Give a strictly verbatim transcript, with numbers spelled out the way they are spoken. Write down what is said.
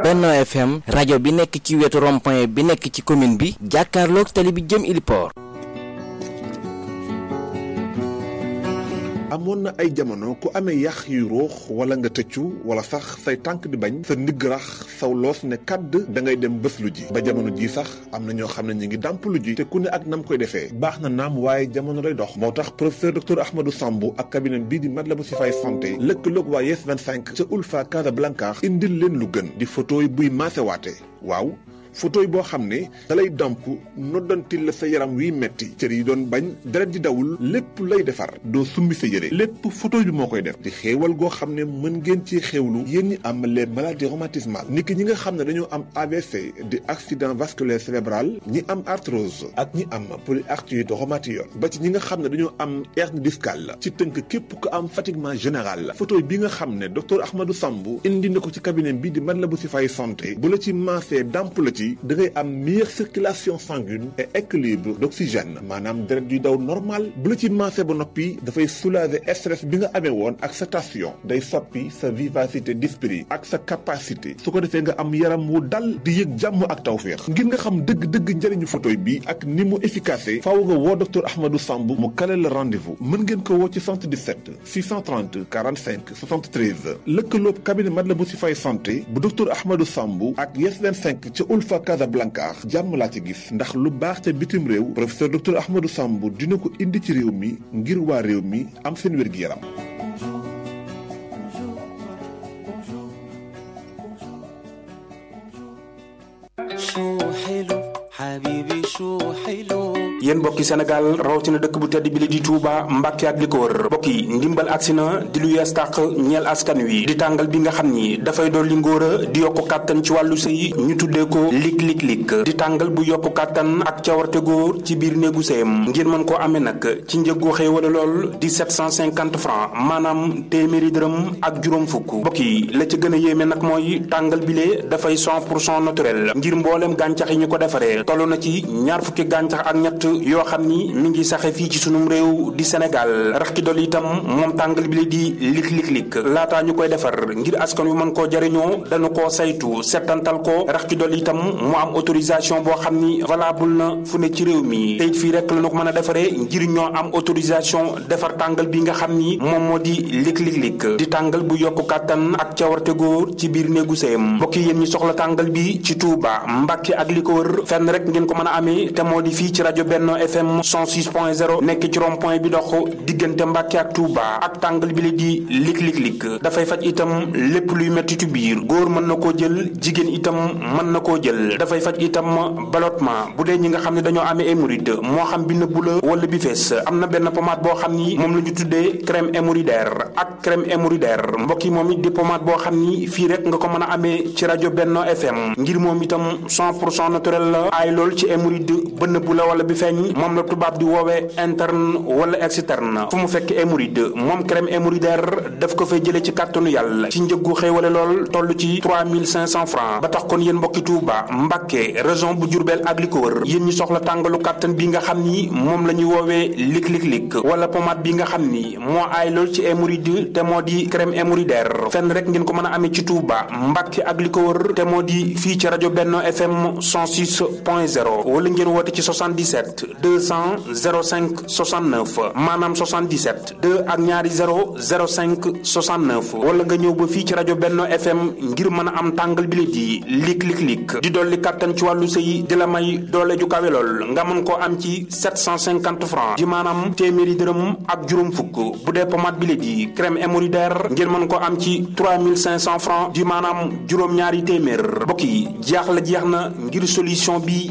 Benno F M rajo bi nekk ci wetu rond-point bi nekk ci commune bi jàkkaarloog tali bi jëm Iliport. amoon na ay jamono ku amee yax yu ruux wala nga tëccu wala sax say tànk di bañ sa ndigg rax saw loos ne kàdd da ngay dem bés lu ji ba jamono ji sax am na ñoo xam ne ñu ngi dàmp lu ji te ku ne ak nam koy defee baax na naam waaye jamono day dox moo tax professeur docteur Ahmadou Sambou ak cabinet bii di Matlaboul Chifaay santé lëkkaloog waa Yes vingt-cinq ca Ulfa Casablanca indil leen lu gën di photo yi buy maasewaate waaw photo yi boo xam ne dalay damp noddantil la sa yaram wiy metti cër yi doon bañ deret di dawul lépp lay defar doo summi sa yére lépp photo bi moo koy def di xéewal goo xam ne mën ngeen ci xéewlu yéen ñi am les maladies rhumatismales niki ñi nga xam ne dañoo am A V C di accident vasculaire cérébral ñi am arthrose ak ñi am polyarthrite rhumatoïde ba ci ñi nga xam ne dañoo am hernie discale ci tënk képp ku am fatiguement général la photo bi nga xam ne docteur Ahmadou Sambou indi na ko ci cabinet bi di Matlaboul Chifaay santé bu la ci maasee damp la ci da ngay am meilleure circulation sanguine et équilibre d'oxygène maanaam deret yuy daw normal bu la ci maasee ba noppi dafay soulager stress bi nga amee woon ak sa tension day soppi sa vivacité d'esprit ak sa capacité su ko defee nga am yaram wu dal di yëg jàmm ak tawféex ngir nga xam dëgg-dëgg njëriñu photoy bi ak ni mu efficace faaw nga woo docteur Ahmadou Sambou mu kale la rendez-vous mën ngeen ko woo ci soixante-dix-sept six cent trente quarante-cinq soixante-treize lëkkaloob cabinet Matlaboul Chifaay santé bu docteur Ahmadou Sambou ak Yes vingt-cinq ca Ulfa Casablanca jàmm laa ci gis ndax lu baax ca bitim réew professeur docteur Ahmadou Sambou dina ko indi ci réew mi ngir waa réew mi am seen wér-gi-yaram. yéen mbokki Sénégal rawatina dëkk bu tedd bi la di Touba Mbàkke ak li ko wër mbokk yi ndimbal agsi na di lu yees tàq ñeel askan wi di tàngal bi nga xam ni dafay dolli ngóora di yokku kàttan ci wàllu sëy ñu tuddee ko lik lik lik di tàngal bu yokku kàttan ak cawarte góor ci biir néegu sëyam ngeen mën koo amee nag ci njëg gu xéewale lool di sept cent cinquante francs maanaam téeméeri dërëm ak juróom fukk mbokk yi la ca gën a yéeme nag mooy tàngal bile dafay cent pour cent naturel ngir mbooleem gàncax yi ñu ko defaree toll na ci ñaar fukki gàncax ak ñett yoo xam ni mi ngi saxe fii ci sunum réew di Sénégal rax ci dolli itam moom tàngal bi la di lik lik lik laataa ñu koy defar ngir askan wi mën koo jariñoo dañu koo saytu settantal ko rax ci dolli itam mu am autorisation boo xam ni valable na fu ne ci réew mi te it fii rek la ñu ko mën a defaree ngir ñoo am autorisation defar tàngal bi nga xam ni moom moo di lik lik lik di tàngal bu yokku kàttan ak cawarte góor ci biir néegu sëyam mbokk yi yéen ñi soxla tàngal bi ci Touba Mbàkke ak li ko wër fenn rek ngeen ko mën a amee te moo di fii ci rajo Benno F M cent six point zéro nekk ci rond point bi dox diggante Mbàkke ak Touba ak tàngal bi la di lik lik lik dafay faj itam lépp luy mettitu biir góor mën na koo jël jigéen itam mën na koo jël dafay faj itam ballottement bu dee ñi nga xam ne dañoo amee hémorroïde moo xam bi nëbbu la wala bi fees am na benn pommade boo xam ni moom la ñu tuddee crème hémorroïdaire ak crème hémorroïdaire mbokk yi moom it di pommade boo xam ni fii rek nga ko mën a amee ci rajo Benno F M ngir moom itam cent pour cent naturel la ay lool ci hémorroïde ba nëbbu la wala bi feeñ moom la tubaab di woowee interne wala externe fu mu fekk hémorroïde moom crème hémorroïdaire daf ko fay jëlee ci kàttanu yàlla ci njëggu xéewale lool toll ci trois mille cinq cents francs ba tax kon yéen mbokki Touba Mbàkke région bu Diourbel ak li ko wër yéen ñi soxla tàngalu kàttan bi nga xam ni moom la ñuy woowee lik lik lik wala pommade bi nga xam ni moo aay lool ci hémorroïde te moo di crème hémorroïdaire fenn rek ngeen ko mën a amee ci Touba Mbàkke ak li ko wër te moo di fii ci rajo Benno F M cent six point zéro wala ngeen woote ci soixante-dix-sept deux cent zéro cinq soixante-neuf maanaam soixante-dix-sept deux ak ñaari zéro zéro cinq soixante-neuf wala nga ñëw ba fii ci rajo Benno F M ngir mën a am tàngal bi la di lik lik lik di dolli kàttan ci wàllu sëy di la may doole ju kawe lool nga mën koo am ci sept cent cinquante francs di maanaam téeméeri dërëm ak juróom fukk bu dee pommade bi la di crème hémorroïdaire ngeen mën koo am ci trois mille cinq cents francs di maanaam juróom-ñaari téeméer mbokk yi jeex la jeex na ngir solution bi